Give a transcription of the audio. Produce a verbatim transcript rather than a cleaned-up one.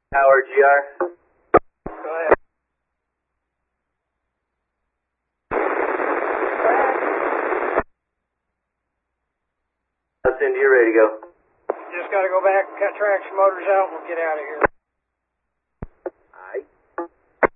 Tower G R. Go ahead. Let's into your ready to go. Just got to go back, cut tracks, motors out, and we'll get out of here.